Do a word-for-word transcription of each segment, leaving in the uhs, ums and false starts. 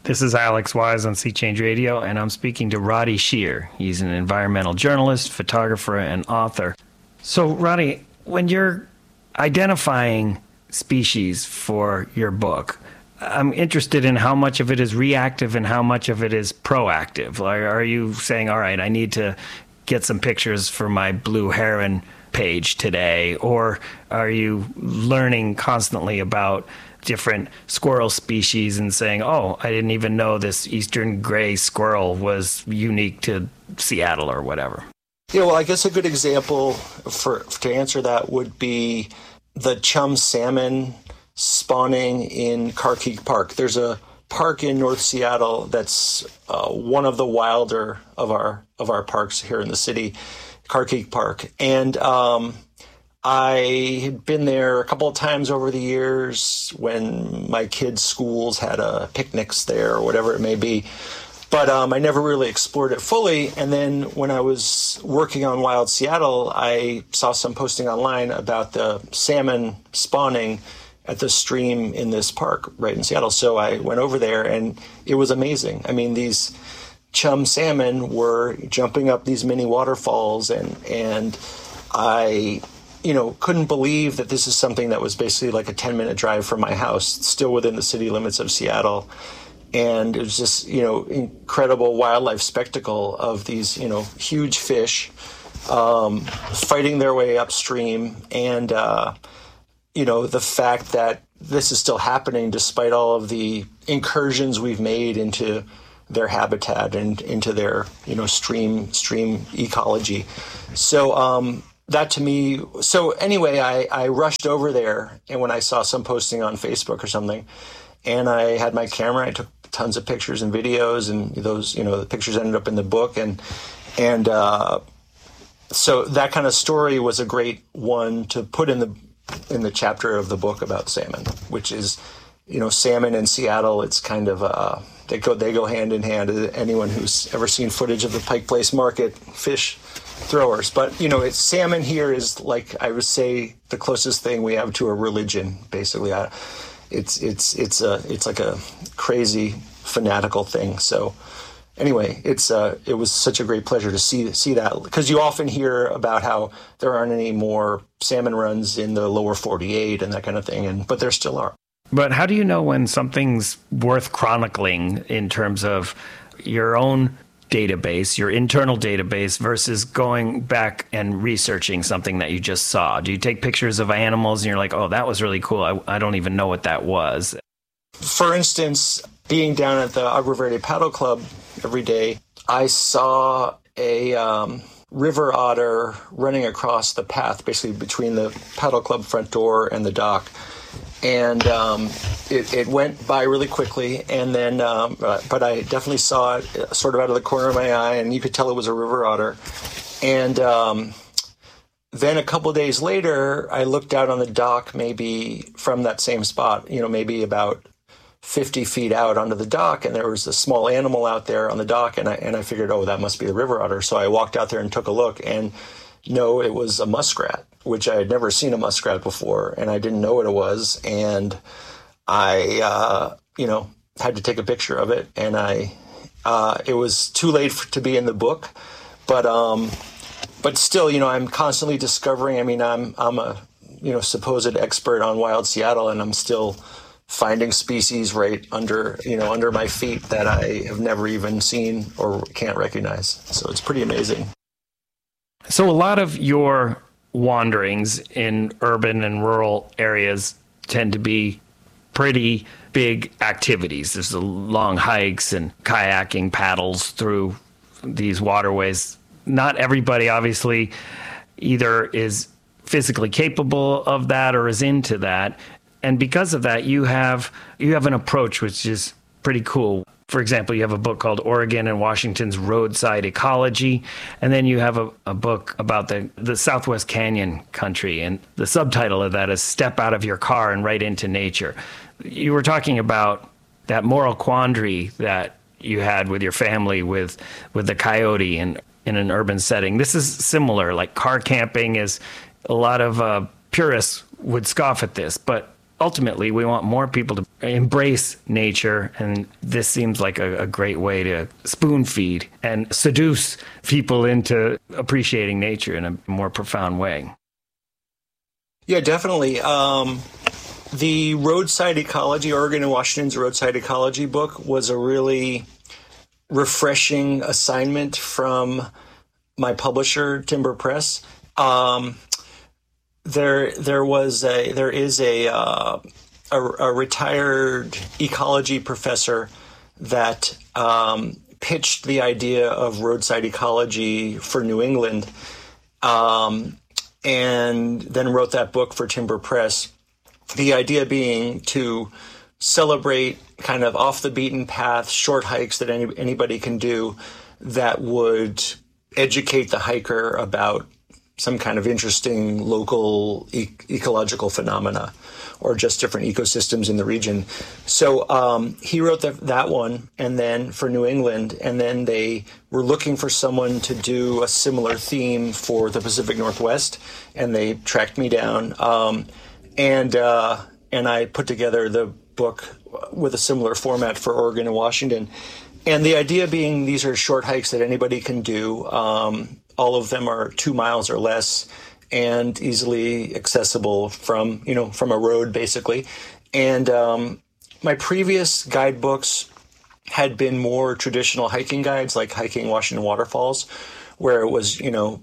This is Alex Wise on Sea Change Radio, and I'm speaking to Roddy Shear. He's an environmental journalist, photographer, and author. So, Roddy, when you're identifying species for your book, I'm interested in how much of it is reactive and how much of it is proactive. Like, are you saying, all right, I need to get some pictures for my blue heron page today? Or are you learning constantly about different squirrel species and saying, oh, I didn't even know this eastern gray squirrel was unique to Seattle or whatever? Yeah, well, I guess a good example for to answer that would be the chum salmon spawning in Carkeek Park. There's a park in North Seattle that's uh, one of the wilder of our of our parks here in the city, Carkeek Park. And um, I had been there a couple of times over the years when my kids' schools had uh, picnics there or whatever it may be. But um, I never really explored it fully. And then when I was working on Wild Seattle, I saw some posting online about the salmon spawning at the stream in this park right in Seattle. So I went over there and it was amazing. I mean, these chum salmon were jumping up these mini waterfalls, and and I, you know, couldn't believe that this is something that was basically like a ten minute drive from my house, still within the city limits of Seattle. And it was just, you know, incredible wildlife spectacle of these, you know, huge fish um, fighting their way upstream. And, uh, you know, the fact that this is still happening despite all of the incursions we've made into their habitat and into their, you know, stream stream ecology. So um, that to me, so anyway, I, I rushed over there, and when I saw some posting on Facebook or something, and I had my camera, I took tons of pictures and videos, and those, you know, the pictures ended up in the book. And, and uh, so that kind of story was a great one to put in the, in the chapter of the book about salmon, which is, you know, salmon in Seattle. It's kind of, uh, they go, they go hand in hand. Anyone who's ever seen footage of the Pike Place Market fish throwers. But, you know, it's salmon here is like, I would say, the closest thing we have to a religion, basically. I, It's it's it's a it's like a crazy fanatical thing. So anyway, it's uh it was such a great pleasure to see see that, because you often hear about how there aren't any more salmon runs in the lower forty-eight and that kind of thing, and but there still are. But how do you know when something's worth chronicling in terms of your own database, your internal database, versus going back and researching something that you just saw? Do you take pictures of animals and you're like, oh, that was really cool, I, I don't even know what that was? For instance, being down at the Agua Verde Paddle Club every day, I saw a um, river otter running across the path, basically between the paddle club front door and the dock. And um, it, it went by really quickly, and then, um, but I definitely saw it sort of out of the corner of my eye, and you could tell it was a river otter. And um, then a couple of days later, I looked out on the dock, maybe from that same spot, you know, maybe about fifty feet out onto the dock, and there was a small animal out there on the dock, and I and I figured, oh, that must be the river otter. So I walked out there and took a look, and no, it was a muskrat, which I had never seen a muskrat before, and I didn't know what it was. And I, uh, you know, had to take a picture of it, and I, uh, it was too late for, to be in the book, but, um, but still, you know, I'm constantly discovering. I mean, I'm, I'm a, you know, supposed expert on Wild Seattle, and I'm still finding species right under, you know, under my feet that I have never even seen or can't recognize. So it's pretty amazing. So a lot of your wanderings in urban and rural areas tend to be pretty big activities. There's the long hikes and kayaking, paddles through these waterways. Not everybody, obviously, either is physically capable of that or is into that. And because of that, you have you have an approach which is pretty cool. For example, you have a book called Oregon and Washington's Roadside Ecology, and then you have a, a book about the, the Southwest Canyon country, and the subtitle of that is Step Out of Your Car and Right into Nature. You were talking about that moral quandary that you had with your family with with the coyote in, in an urban setting. This is similar, like car camping is, a lot of uh, purists would scoff at this, but ultimately, we want more people to embrace nature, and this seems like a, a great way to spoon feed and seduce people into appreciating nature in a more profound way. Yeah, definitely. Um, the Roadside Ecology, Oregon and Washington's Roadside Ecology book, was a really refreshing assignment from my publisher, Timber Press. Um, there, there was a, there is a, uh, a, a retired ecology professor that um, pitched the idea of roadside ecology for New England, um, and then wrote that book for Timber Press. The idea being to celebrate kind of off the beaten path, short hikes that any, anybody can do that would educate the hiker about some kind of interesting local e- ecological phenomena or just different ecosystems in the region. So um, he wrote the, that one, and then for New England, and then they were looking for someone to do a similar theme for the Pacific Northwest, and they tracked me down, um, and uh, and I put together the book with a similar format for Oregon and Washington. And the idea being these are short hikes that anybody can do. Um, all of them are two miles or less and easily accessible from, you know, from a road, basically. And um, my previous guidebooks had been more traditional hiking guides, like Hiking Washington Waterfalls, where it was, you know,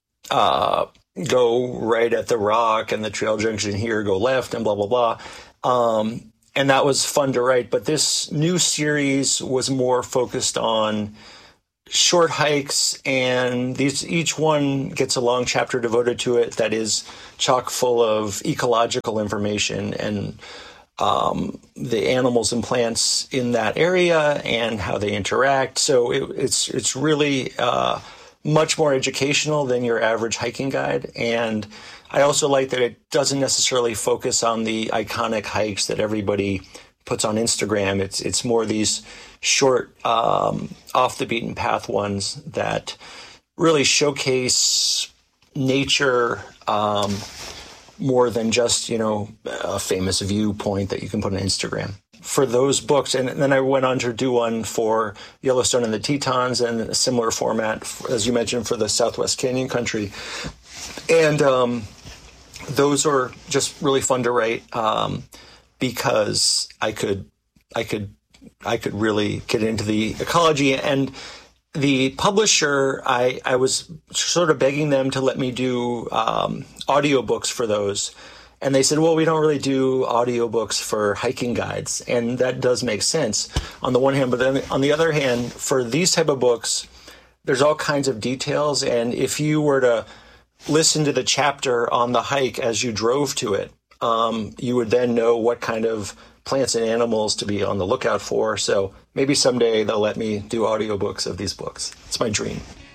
uh, go right at the rock and the trail junction here, go left and blah, blah, blah. Um, and that was fun to write. But this new series was more focused on short hikes, and these each one gets a long chapter devoted to it that is chock full of ecological information and um, the animals and plants in that area and how they interact. So it, it's it's really uh, much more educational than your average hiking guide. And I also like that it doesn't necessarily focus on the iconic hikes that everybody puts on Instagram. It's it's more these short, um, off the beaten path ones that really showcase nature um, more than just, you know, a famous viewpoint that you can put on Instagram. For those books, and then I went on to do one for Yellowstone and the Tetons, and a similar format, as you mentioned, for the Southwest Canyon Country. And um, those are just really fun to write um, because I could, I could, I could really get into the ecology. And the publisher, I, I was sort of begging them to let me do um, audiobooks for those. And they said, well, we don't really do audiobooks for hiking guides. And that does make sense on the one hand. But then on the other hand, for these type of books, there's all kinds of details. And if you were to listen to the chapter on the hike as you drove to it, um, you would then know what kind of plants and animals to be on the lookout for. So maybe someday they'll let me do audiobooks of these books. It's my dream.